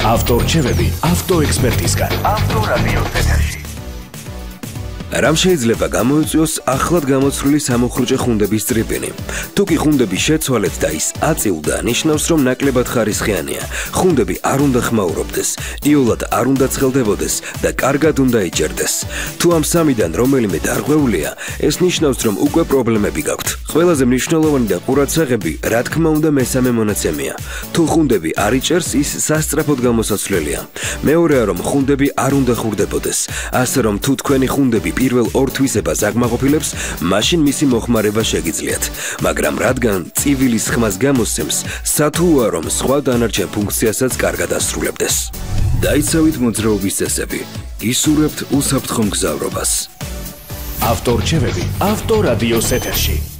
ავტორჩევები ავტოექსპერტისგან. ავტორადიოს ეთერში. რამ შეიძლება გამოიწვიოს ახლად გამოცვლილი სამოხრუჭე ხუნდების წრიბინი? თუ კი ხუნდები შეცვალეთ და ის აწილდა, ნიშნავს, რომ ნაკლებად ხარისხიანია. ხუნდები არ უნდა ხმაურობდეს, იოლად არ უნდა ცხელდებოდეს და კარგად უნდა იჭერდეს. თუ ამ სამიდან რომელიმე დარღვეულია, ეს ნიშნავს, რომ უკვე პრობლემები გაქვთ. ყველაზე მნიშვნელოვანი და ყურადსაღები, რა თქმა უნდა, მესამე მონაცემია. თუ ხუნდები არ იჭერს, ის სასწრაფოდ გამოსაცვლელია. მეორეა, რომ ხუნდები არ უნდა ხურდებოდეს, ასე რომ თუ თქვენი ხუნდები პირველ ორ თვისებას აგმაყოფილებს, მაშინ მისი მოხმარება შეგიძლიათ. მაგრამ რადგან წივილის ხმას გამოსცემს, სათუოა, რომ სხვა დანარჩენ ფუნქციასაც კარგად ასრულებდეს. დაიცავით მოძრაობის წესები, ისურვებთ უსაფრთხო მგზავრობას. ავტორჩევები ავტორადიოს ეთერში.